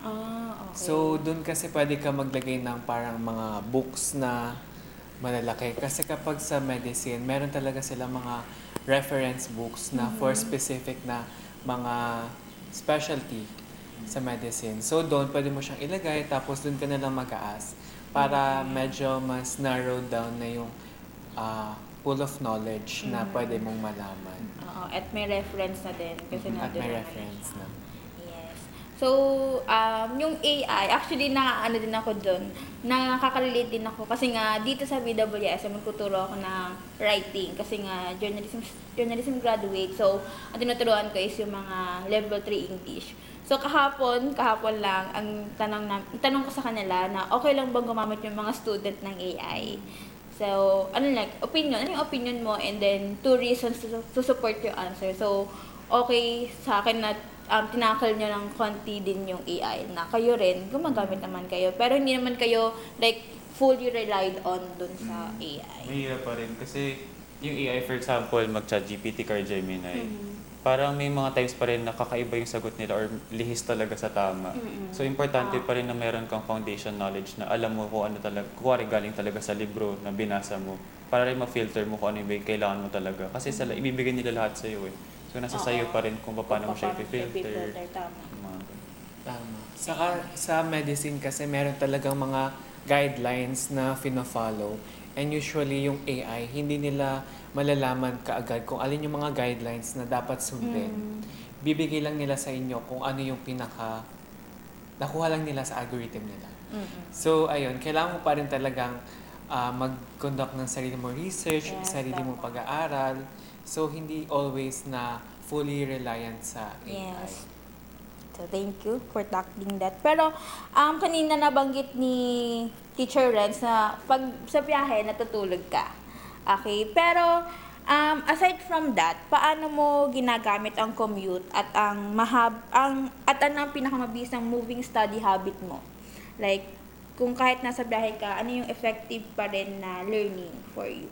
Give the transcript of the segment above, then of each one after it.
So, Okay. dun kasi pwede ka maglagay ng parang mga books na malalaki. Kasi kapag sa medicine, meron talaga sila mga reference books na for specific na mga specialty sa medicine. So, doon pwede mo siyang ilagay, tapos doon ka na lang mag-aas para medyo mas narrow down na yung pool of knowledge na pwede mong malaman. Oo, at may reference na din kasi At nandun may naman na reference siya. na. Yes. So, yung AI, actually ano din ako dun, nakaka-relate din ako kasi nga dito sa BWS, magtuturo ako ng writing kasi nga journalism graduate. So, ang tinuturuan ko is yung mga level 3 English. So, kahapon lang, ang tanong ko sa kanila na okay lang bang gumamit yung mga student ng AI. So, ano yung opinion mo, and then 2 reasons to support your answer. So, okay sa akin na tinakal nyo ng konti din yung AI na kayo rin, gumagamit naman kayo. Pero hindi naman kayo like fully relied on dun sa AI. Mahirap pa rin kasi yung AI, for example, mag-ChatGPT or Gemini, Mhm. parang may mga times pa rin na kakaiba yung sagot nila or lihis talaga sa tama. So, importante pa rin na meron kang foundation knowledge na alam mo kung ano talaga, kuwari galing talaga sa libro na binasa mo, para rin ma-filter mo kung ano yung kailangan mo talaga. Kasi ibibigay nila lahat sa iyo eh. So, nasa sayo pa rin kung paano mo siya i-filter. Tama. Yung mga ganun. Tama. Saka sa medicine kasi meron talagang mga guidelines na fina-follow. And usually yung AI, hindi nila malalaman kaagad kung alin yung mga guidelines na dapat sundin. Bibigay lang nila sa inyo kung ano yung nakuha lang nila sa algorithm nila. So, ayun, kailangan mo pa rin talagang mag-conduct ng sarili mo research, Yes, sarili mo tama. pag-aaral. So, hindi always na fully reliant sa AI. Yes. So, thank you for tackling that. Pero, kanina nabanggit ni Teacher Renz na pag sa biyahe, natutulog ka. Okay? Pero, aside from that, paano mo ginagamit ang commute at ano ang pinakamabisang moving study habit mo? Like, kung kahit nasa biyahe ka, ano yung effective pa rin na learning for you?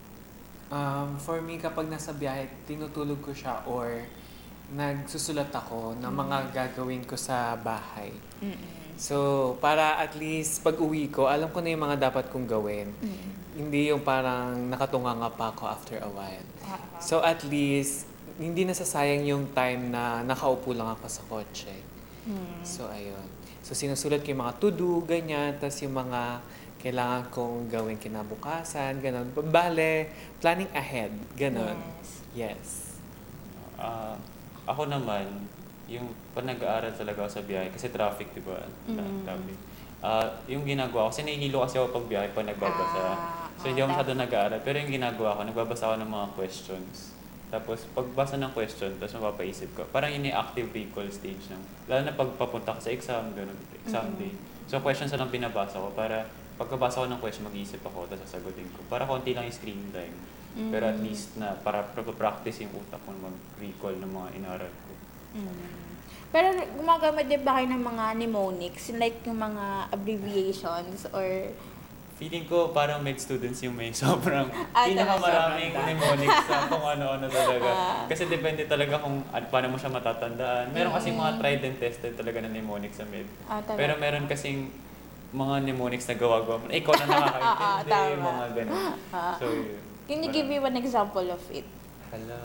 For me, kapag nasa biyahe, tinutulog ko siya or nagsusulat ako ng mga gagawin ko sa bahay. So, para at least pag uwi ko, alam ko na yung mga dapat kong gawin. Hindi yung parang nakatunganga pa ako after a while. So, at least, hindi nasasayang yung time na nakaupo lang ako sa kotse. So, ayun. So, sinusulat ko yung mga to-do, ganyan. Tapos yung mga kailangan kong gawin kinabukasan, ganun. Bale, planning ahead, ganun. Yes. Ako naman, yung pag nag-aaral talaga ako sa biyahe, kasi traffic, di ba? Traffic. Yung ginagawa ko, kasi nahihilo kasi ako pag biyahe pag nagbabasa. So, hindi ako masyado nag-aaral. Pero yung ginagawa ko, nagbabasa ako ng mga questions. Tapos, pagbasa ng question, tapos mapapaisip ko. Parang yun yung active recall stage ng, lalo na pag papunta ka sa exam, ganun, exam day. So, questions na lang binabasa ko para pagkabasa ko ng question, mag-iisip ako, tapos sasagutin ko. Para konti lang yung screen time. Pero at least na para practice yung utak ko na mag-recall ng mga inaral ko. Pero gumagamit din ba kayo ng mga mnemonics, like yung mga abbreviations or... Feeling ko parang med students yung may sobrang Talaga? pinakamaraming mnemonics sa kung ano-ano talaga. Kasi depende talaga kung paano mo siya matatandaan. Meron kasing mga tried and tested talaga na mnemonics sa med. Talaga? Pero meron kasing mga mnemonics na gawa-gawa mo. Ikaw na nakakaintindi, Tama. mga ganun. So, yun. Can you give me one example of it? Hala.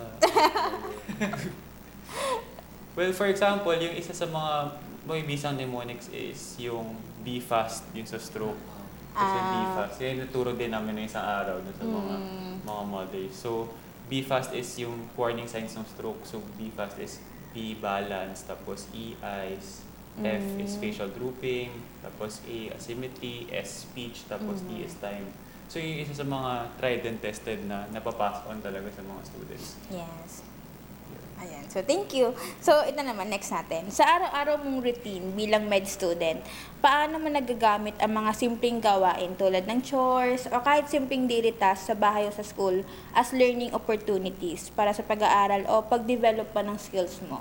Well, for example, yung isa sa mga mabibisang mnemonics is yung be fast, yung sa stroke. Kasi be fast. Yan naturo din namin ng isang araw dun sa mga mothers. So, be fast is yung warning signs ng stroke. So, be fast is be balance, tapos E, eyes, F is facial drooping, tapos A, asymmetry, S, speech, tapos T is time. So, yung isa sa mga tried and tested na napapass on talaga sa mga students. Yes. Ayan. So, thank you. So, ito naman, next natin. Sa araw-araw mong routine bilang med student, paano mo nagagamit ang mga simpleng gawain tulad ng chores o kahit simpleng daily tasks sa bahay o sa school as learning opportunities para sa pag-aaral o pag-develop pa ng skills mo?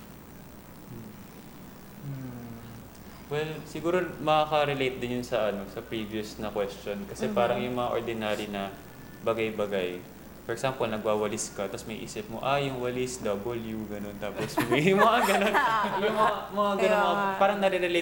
Well, siguro makaka-relate din yun sa sa previous na question kasi parang yung mga ordinary na bagay-bagay. For example, nagwawalis ka, tapos may isip mo, yung walis, W, ganun. Tapos may mga ganun, yung mga ganun, parang nare-relate